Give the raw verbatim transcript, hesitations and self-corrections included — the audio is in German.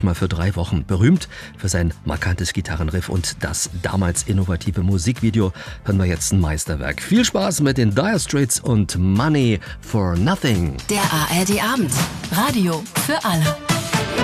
mal für drei Wochen. Berühmt für sein markantes Gitarrenriff und das damals innovative Musikvideo hören wir jetzt ein Meisterwerk. Viel Spaß mit den Dire Straits und Money for Nothing. Der A R D Abend. Radio für alle.